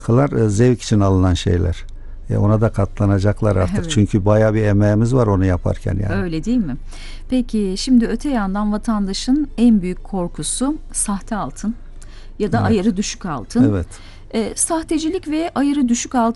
Zevk için alınan şeyler. Ona da katlanacaklar artık. Evet. Çünkü bayağı bir emeğimiz var onu yaparken yani. Öyle değil mi? Peki şimdi öte yandan vatandaşın en büyük korkusu sahte altın ya da Evet. ayarı düşük altın. Evet. Sahtecilik ve ayarı düşük altın